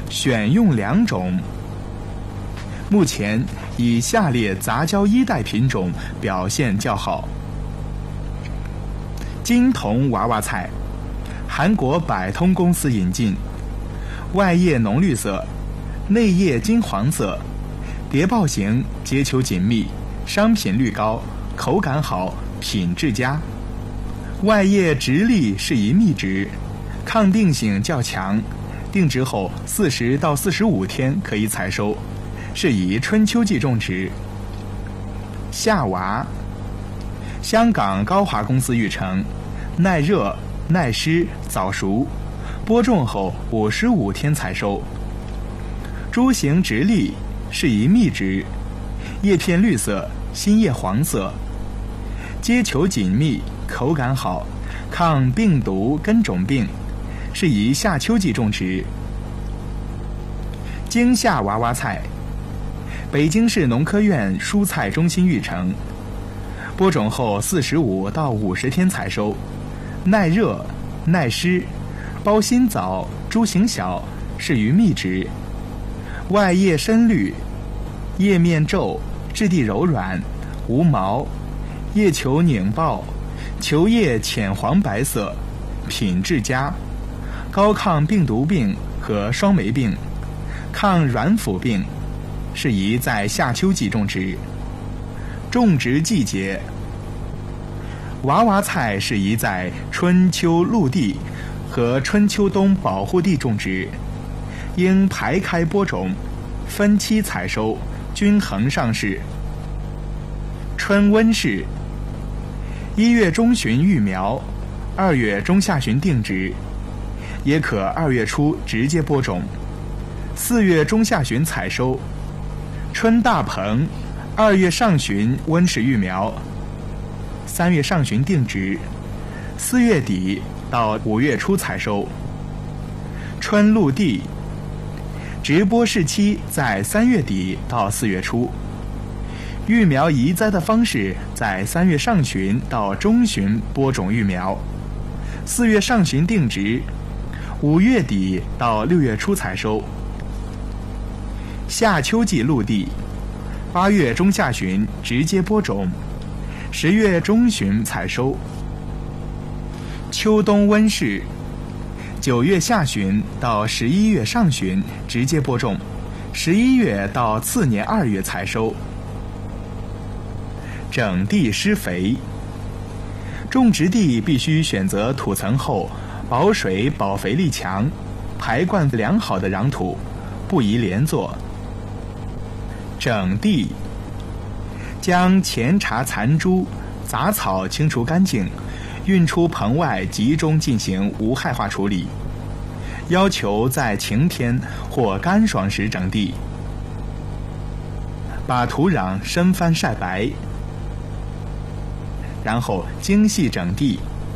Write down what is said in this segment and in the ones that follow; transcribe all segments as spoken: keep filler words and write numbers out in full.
选用两种。目前以下列杂交一代品种表现较好：金铜娃娃菜，韩国百通公司引进，外叶浓绿色，内叶金黄色，谍报型，结球紧密，商品率高，口感好，品质佳。外叶直立，适宜密植，抗病性较强，定植后四十到四十五天可以采收，适宜春秋季种植。夏娃，香港高华公司育成，耐热、耐湿、早熟，播种后五十五天采收。株形直立，适宜密植，叶片绿色，心叶黄色，结球紧密，口感好，抗病毒根种病，适宜夏秋季种植。京夏娃娃菜，北京市农科院蔬菜中心育成，播种后四十五到五十天采收，耐热、耐湿，包心早，株形小，适于密植。外叶深绿，叶面皱，质地柔软，无毛，叶球拧抱，球叶浅黄白色，品质佳，高抗病毒病和双霉病，抗软腐病，适宜在夏秋季种植。种植季节，娃娃菜适宜在春秋陆地和春秋冬保护地种植，应排开播种，分期采收，均衡上市。春温室，一月中旬育苗，二月中下旬定植，也可二月初直接播种，四月中下旬采收。春大棚，二月上旬温室育苗，三月上旬定植，四月底到五月初采收。春陆地，直播时期在三月底到四月初，育苗移栽的方式在三月上旬到中旬播种育苗，四月上旬定植，五月底到六月初采收。夏秋季陆地，八月中下旬直接播种，十月中旬采收。秋冬温室，九月下旬到十一月上旬直接播种，十一月到次年二月采收。整地施肥，种植地必须选择土层厚、保水保肥力强、排灌良好的壤土，不宜连作。整地，将前茬残株、杂草清除干净，运出棚外集中进行无害化处理，要求在晴天或干爽时整地，把土壤深翻晒白，然后精细整地，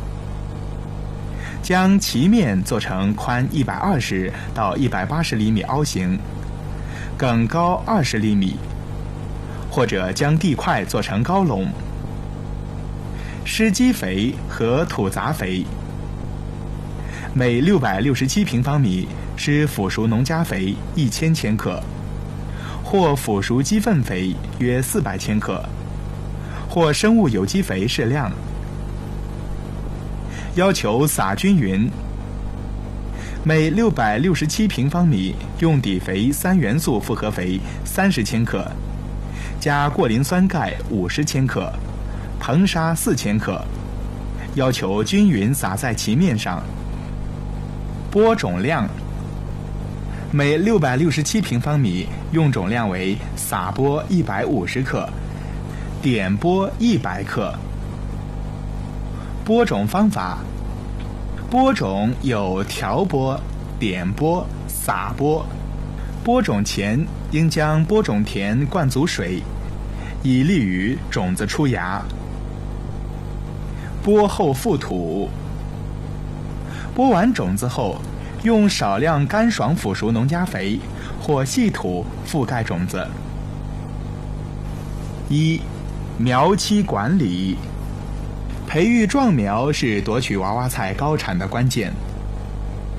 将其面做成宽一百二十到一百八十厘米凹形，梗高二十厘米，或者将地块做成高垄。施基肥和土杂肥，每六百六十七平方米施腐熟农家肥一千千克，或腐熟鸡粪肥约四百千克，或生物有机肥适量。要求撒均匀，每六百六十七平方米用底肥三元素复合肥三十千克，加过磷酸钙五十千克，硼砂四千克，要求均匀撒在其面上。播种量，每六百六十七平方米用种量为撒播一百五十克，点播一百克。播种方法，播种有调播、点播、撒播。播种前应将播种田灌足水，以利于种子出芽。播后覆土，播完种子后，用少量干爽腐熟农家肥或细土覆盖种子。一、苗期管理。培育壮苗是夺取娃娃菜高产的关键。